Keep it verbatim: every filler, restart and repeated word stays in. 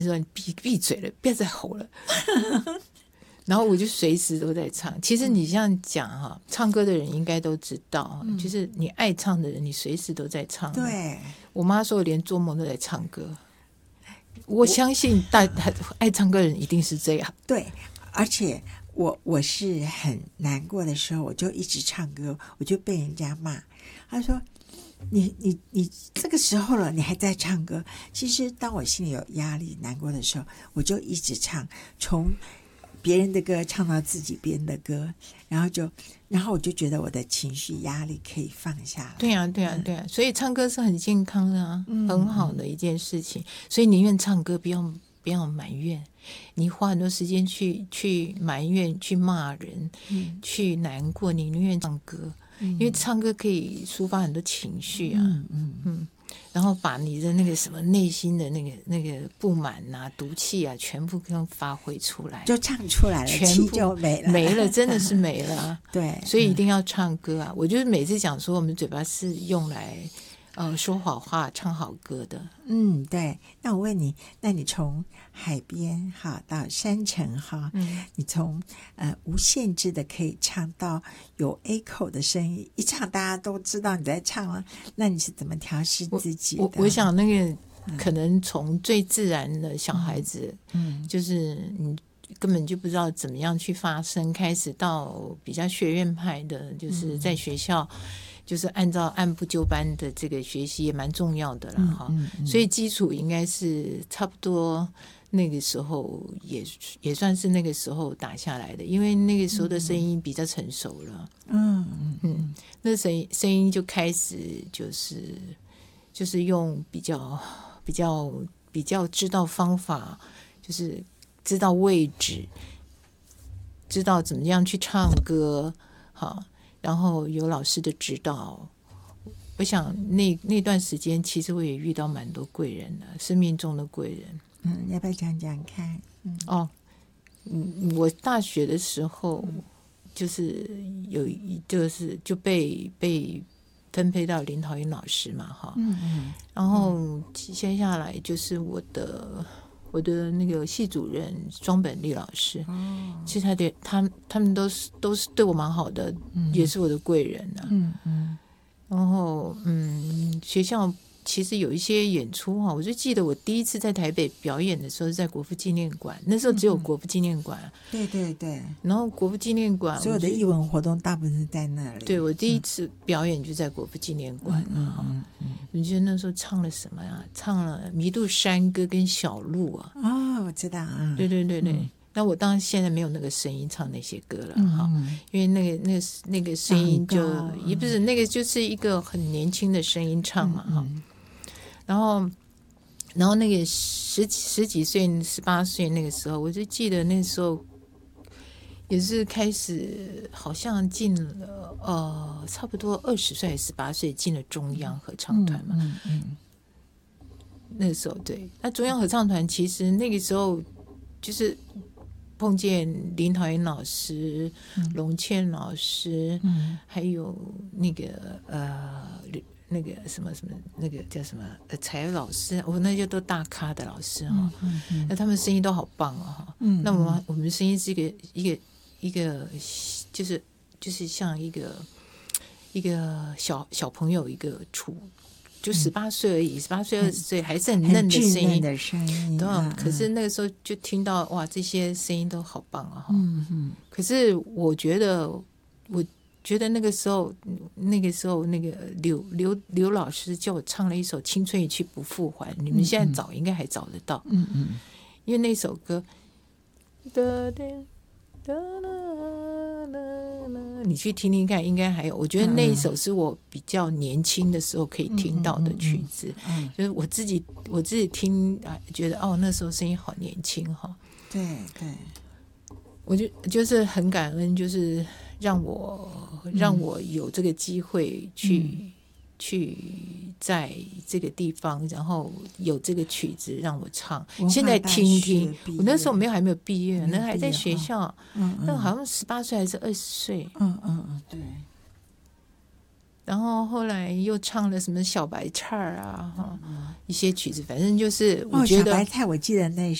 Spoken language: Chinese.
说你闭闭嘴了，不要再吼了。然后我就随时都在唱。其实你这样讲哈，唱歌的人应该都知道，嗯、就是你爱唱的人，你随时都在唱。 对， 我妈说我连做梦都在唱歌。我相信大爱唱歌的人一定是这样。 对，而且我我是很难过的时候，我就一直唱歌，我就被人家骂。他说：“你你你这个时候了，你还在唱歌？”其实当我心里有压力、难过的时候，我就一直唱，从别人的歌唱到自己编的歌，然后就，然后我就觉得我的情绪压力可以放下来。 对啊，对啊，对啊，所以唱歌是很健康的啊，嗯、很好的一件事情。所以宁愿唱歌，不要不要埋怨。你花很多时间去去埋怨、去骂人、嗯、去难过，你宁愿唱歌，嗯、因为唱歌可以抒发很多情绪啊。嗯嗯嗯。然后把你的那个什么内心的那个那个不满啊、毒气啊，全部都发挥出来， 就唱出来了， 全部就没了， 没了，真的是没了、啊。 对， 所以一定要唱歌啊！我就是每次讲说，我们嘴巴是用来呃说好话、唱好歌的。 嗯，对。那我问你，那你从海边哈到山城哈，嗯、你从呃无限制的可以唱到有 echo 的声音，一唱大家都知道你在唱了，那你是怎么调试自己的？ 我 我, 我想那个、嗯、可能从最自然的小孩子，嗯，就是你根本就不知道怎么样去发声，开始到比较学院派的，就是在学校。嗯就是按照按部就班的这个学习也蛮重要的了哈、嗯嗯嗯，所以基础应该是差不多那个时候也也算是那个时候打下来的，因为那个时候的声音比较成熟了，嗯嗯嗯，那声音声音就开始就是就是用比较比较比较知道方法，就是知道位置，知道怎么样去唱歌，好。然后有老师的指导，我想那那段时间其实我也遇到蛮多贵人的，生命中的贵人。 嗯，要不要讲讲看？嗯、 哦，嗯，我大学的时候就是有一就是就被被分配到林陶英老师嘛，哈，嗯嗯，然后接下来就是我的。我的那个系主任庄本利老师，哦、其实他的他他们都是都是对我蛮好的，嗯、也是我的贵人啊。嗯嗯，然后嗯，学校其实有一些演出哈，我就记得我第一次在台北表演的时候是在国父纪念馆，那时候只有国父纪念馆。嗯、 对对对。 然后国父纪念馆所有的艺文活动大部分是在那里。 对，我第一次表演就在国父纪念馆。嗯嗯嗯。你觉得那时候唱了什么呀？唱了《迷渡山歌》跟《小路》啊。 哦，我知道啊。 对对对对。嗯、那我当然现在没有那个声音唱那些歌了哈、嗯，因为那个那个那个声音就也不是那个就是一个很年轻的声音唱嘛哈、嗯。然后，然后那个十十几岁、十八岁那个时候，我就记得那时候也是开始，好像进了呃，差不多二十岁还是十八岁进了中央合唱团嘛。嗯嗯嗯、那个时候对，那中央合唱团其实那个时候就是碰见林陶英老师、嗯、龙倩老师，嗯、还有那个呃。那个什么什么，那个叫什么呃，才老师，我、哦、那些都大咖的老师哈、哦，那、嗯嗯、他们声音都好棒哦哈。嗯，那我们我们声音是一个一个一个，就是就是像一个一个小小朋友一个处，就十八岁而已，十八岁二十岁还是很嫩的声音的声音。 对、啊，可是那个时候就听到哇，这些声音都好棒啊哈。嗯嗯。可是我觉得我。觉得那个时候，那个时候，那个刘刘刘老师叫我唱了一首《青春一去不复还》，你们现在找应该还找得到，嗯嗯，因为那首歌，你去听听看，应该还有。我觉得那一首是我比较年轻的时候可以听到的曲子，嗯嗯嗯、就是我自己我自己听啊，觉得哦，那时候声音好年轻哈。 对对， 我就就是很感恩，就是让我。让我有这个机会去、嗯、去在这个地方，然后有这个曲子让我唱。现在听一听，我那时候没有还没有毕业，那还在学校，嗯嗯、那好像十八岁还是二十岁。 嗯嗯嗯，对。 然后后来又唱了什么小白菜啊，哈、嗯，一些曲子，反正就是我觉得、 哦、小白菜，我记得那